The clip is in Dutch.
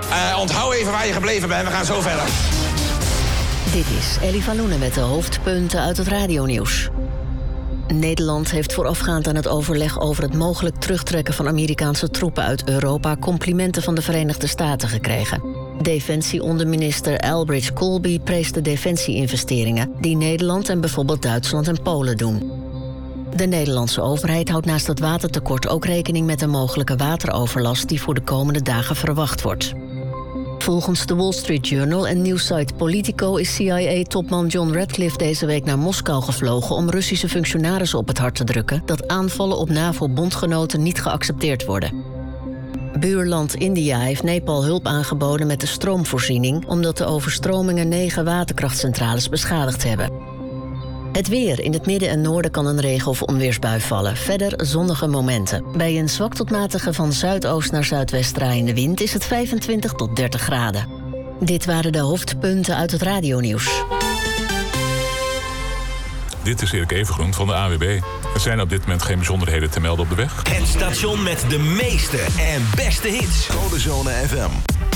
Onthoud even waar je gebleven bent, we gaan zo verder. Dit is Ellie van Loenen met de hoofdpunten uit het radionieuws. Nederland heeft voorafgaand aan het overleg over het mogelijk terugtrekken van Amerikaanse troepen uit Europa complimenten van de Verenigde Staten gekregen. Defensieonderminister Elbridge Colby prees de defensie-investeringen die Nederland en bijvoorbeeld Duitsland en Polen doen. De Nederlandse overheid houdt naast het watertekort ook rekening met een mogelijke wateroverlast die voor de komende dagen verwacht wordt. Volgens de Wall Street Journal en nieuwssite Politico is CIA-topman John Ratcliffe deze week naar Moskou gevlogen om Russische functionarissen op het hart te drukken dat aanvallen op NAVO-bondgenoten niet geaccepteerd worden. Buurland India heeft Nepal hulp aangeboden met de stroomvoorziening omdat de overstromingen 9 waterkrachtcentrales beschadigd hebben. Het weer. In het midden en noorden kan een regen- of onweersbui vallen. Verder zonnige momenten. Bij een zwak tot matige van zuidoost naar zuidwest draaiende wind is het 25 tot 30 graden. Dit waren de hoofdpunten uit het radionieuws. Dit is Erik Evengroen van de AWB. Er zijn op dit moment geen bijzonderheden te melden op de weg. Het station met de meeste en beste hits. Codezone FM.